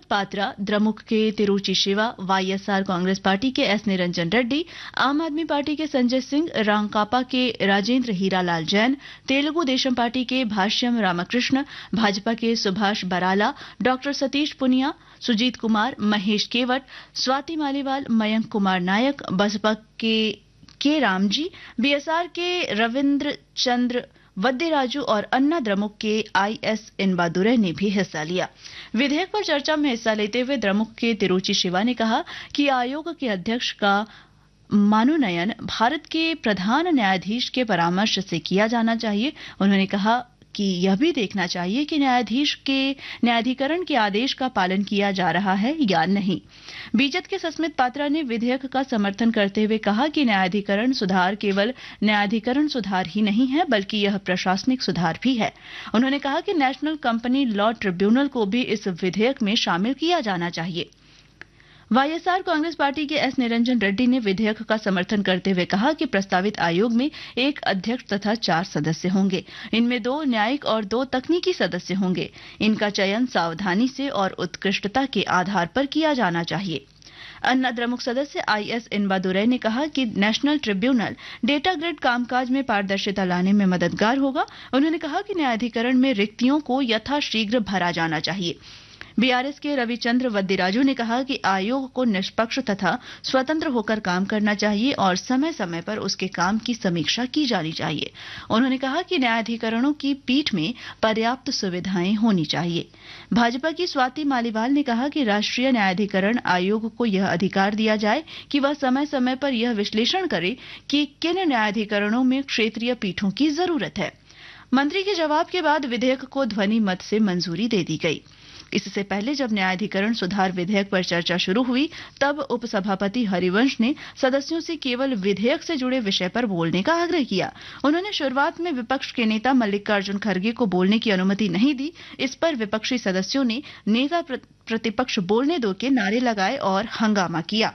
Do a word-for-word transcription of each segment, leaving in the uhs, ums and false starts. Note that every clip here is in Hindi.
पात्रा, द्रमुक के तिरुचि शिवा, वाईएसआर कांग्रेस पार्टी के एस निरंजन रेड्डी, आम आदमी पार्टी के संजय सिंह, रांकापा के राजेंद्र हीरालाल जैन, तेलुगु देशम पार्टी के भाष्यम रामकृष्ण, भाजपा के सुभाष बराला, डॉक्टर सतीश पुनिया, सुजीत कुमार, महेश केवट, स्वाति मालीवाल, मयंक कुमार नायक, बसपा के के रामजी, बीएसआर के रविंद्र चंद्र वद्देराजू और अन्ना द्रमुक के आई एस इनबादुरै ने भी हिस्सा लिया। विधेयक पर चर्चा में हिस्सा लेते हुए द्रमुक के तिरुचि शिवा ने कहा कि आयोग के अध्यक्ष का मनोनयन भारत के प्रधान न्यायाधीश के परामर्श से किया जाना चाहिए। उन्होंने कहा कि यह भी देखना चाहिए कि न्यायाधीश के न्यायाधिकरण के आदेश का पालन किया जा रहा है या नहीं। बीजेपी के सस्मित पात्रा ने विधेयक का समर्थन करते हुए कहा कि न्यायाधिकरण सुधार केवल न्यायाधिकरण सुधार ही नहीं है, बल्कि यह प्रशासनिक सुधार भी है। उन्होंने कहा कि नेशनल कंपनी लॉ ट्रिब्यूनल को भी इस विधेयक में शामिल किया जाना चाहिए। वाईएसआर कांग्रेस पार्टी के एस निरंजन रेड्डी ने विधेयक का समर्थन करते हुए कहा कि प्रस्तावित आयोग में एक अध्यक्ष तथा चार सदस्य होंगे। इनमें दो न्यायिक और दो तकनीकी सदस्य होंगे। इनका चयन सावधानी से और उत्कृष्टता के आधार पर किया जाना चाहिए। अन्ना द्रमुक सदस्य आई एस इनबादुरै ने कहा कि नेशनल ट्रिब्यूनल डेटा ग्रिड कामकाज में पारदर्शिता लाने में मददगार होगा। उन्होंने कहा कि न्यायाधिकरण में रिक्तियों को यथाशीघ्र भरा जाना चाहिए। बीआरएस के रविचंद्र वद्देराजू ने कहा कि आयोग को निष्पक्ष तथा स्वतंत्र होकर काम करना चाहिए और समय समय पर उसके काम की समीक्षा की जानी चाहिए। उन्होंने कहा कि न्यायाधिकरणों की पीठ में पर्याप्त सुविधाएं होनी चाहिए। भाजपा की स्वाति मालीवाल ने कहा कि राष्ट्रीय न्यायाधिकरण आयोग को यह अधिकार दिया जाए कि वह समय समय पर यह विश्लेषण करे कि किन न्यायाधिकरणों में क्षेत्रीय पीठों की जरूरत है। मंत्री के जवाब के बाद विधेयक को ध्वनि मत से मंजूरी दे दी गई। इससे पहले जब न्यायाधिकरण सुधार विधेयक पर चर्चा शुरू हुई, तब उपसभापति हरिवंश ने सदस्यों से केवल विधेयक से जुड़े विषय पर बोलने का आग्रह किया। उन्होंने शुरुआत में विपक्ष के नेता मल्लिकार्जुन खड़गे को बोलने की अनुमति नहीं दी। इस पर विपक्षी सदस्यों ने नेता प्रतिपक्ष बोलने दो के नारे लगाए और हंगामा किया।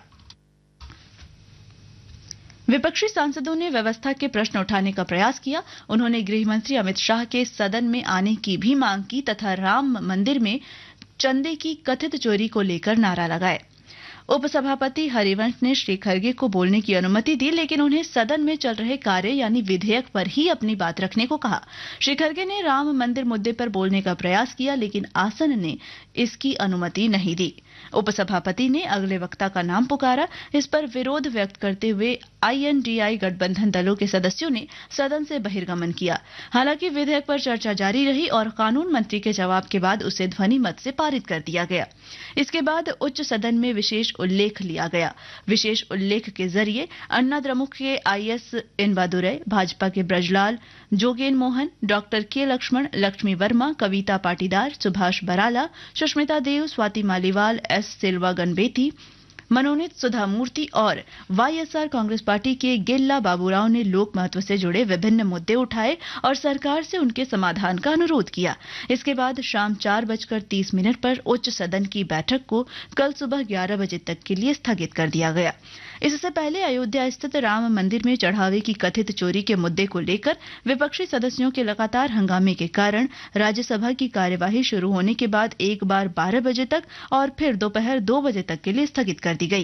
विपक्षी सांसदों ने व्यवस्था के प्रश्न उठाने का प्रयास किया। उन्होंने गृह मंत्री अमित शाह के सदन में आने की भी मांग की तथा राम मंदिर में चंदे की कथित चोरी को लेकर नारा लगाए। उपसभापति हरिवंश ने श्री खड़गे को बोलने की अनुमति दी, लेकिन उन्हें सदन में चल रहे कार्य यानी विधेयक पर ही अपनी बात रखने को कहा। श्री खड़गे ने राम मंदिर मुद्दे पर बोलने का प्रयास किया, लेकिन आसन ने इसकी अनुमति नहीं दी। उपसभापति ने अगले वक्ता का नाम पुकारा। इस पर विरोध व्यक्त करते हुए आईएनडीआई गठबंधन दलों के सदस्यों ने सदन से बहिर्गमन किया। हालांकि विधेयक पर चर्चा जारी रही और कानून मंत्री के जवाब के बाद उसे ध्वनि मत से पारित कर दिया गया। इसके बाद उच्च सदन में विशेष उल्लेख लिया गया। विशेष उल्लेख के जरिए अन्ना द्रमुक के आई एस इनबादुरै, भाजपा के ब्रजलाल, जोगेन मोहन, डॉक्टर के लक्ष्मण, लक्ष्मी वर्मा, कविता पाटीदार, सुभाष बराला, सुष्मिता देव, स्वाति मालीवाल, एस सिल्वा गणबेती, मनोनीत सुधा मूर्ति और वाईएसआर कांग्रेस पार्टी के गेल्ला बाबूराव ने लोक महत्व से जुड़े विभिन्न मुद्दे उठाए और सरकार से उनके समाधान का अनुरोध किया। इसके बाद शाम चार बजकर तीस मिनट पर उच्च सदन की बैठक को कल सुबह ग्यारह बजे तक के लिए स्थगित कर दिया गया। इससे पहले अयोध्या स्थित राम मंदिर में चढ़ावे की कथित चोरी के मुद्दे को लेकर विपक्षी सदस्यों के लगातार हंगामे के कारण राज्यसभा की कार्यवाही शुरू होने के बाद एक बार बारह बजे तक और फिर दोपहर दो बजे तक के लिए स्थगित कर दी गई।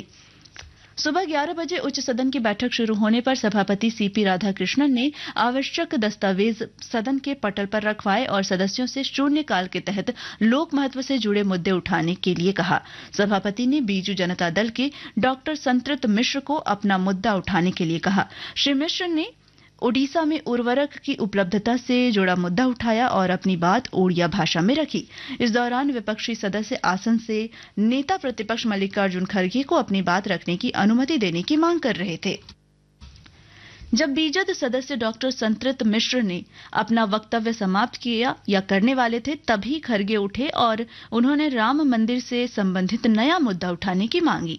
सुबह ग्यारह बजे उच्च सदन की बैठक शुरू होने पर सभापति सीपी राधाकृष्णन ने आवश्यक दस्तावेज सदन के पटल पर रखवाए और सदस्यों से शून्यकाल के तहत लोक महत्व से जुड़े मुद्दे उठाने के लिए कहा। सभापति ने बीजू जनता दल के डॉक्टर संतृत मिश्र को अपना मुद्दा उठाने के लिए कहा। श्री मिश्र ने ओडिशा में उर्वरक की उपलब्धता से जुड़ा मुद्दा उठाया और अपनी बात ओडिया भाषा में रखी। इस दौरान विपक्षी सदस्य आसन से नेता प्रतिपक्ष मल्लिकार्जुन खड़गे को अपनी बात रखने की अनुमति देने की मांग कर रहे थे। जब बीजद सदस्य डॉक्टर संतृत मिश्र ने अपना वक्तव्य समाप्त किया या करने वाले थे, तभी खड़गे उठे और उन्होंने राम मंदिर से संबंधित नया मुद्दा उठाने की मांगी।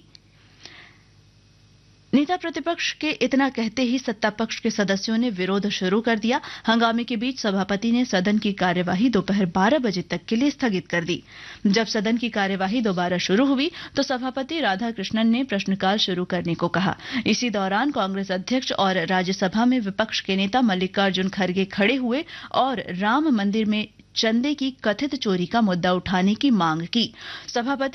नेता प्रतिपक्ष के इतना कहते ही सत्ता पक्ष के सदस्यों ने विरोध शुरू कर दिया। हंगामे के बीच सभापति ने सदन की कार्यवाही दोपहर बारह बजे तक के लिए स्थगित कर दी। जब सदन की कार्यवाही दोबारा शुरू हुई तो सभापति राधाकृष्णन ने प्रश्नकाल शुरू करने को कहा। इसी दौरान कांग्रेस अध्यक्ष और राज्यसभा में विपक्ष के नेता मल्लिकार्जुन खड़गे खड़े हुए और राम मंदिर में चंदे की कथित चोरी का मुद्दा उठाने की मांग की। सभापति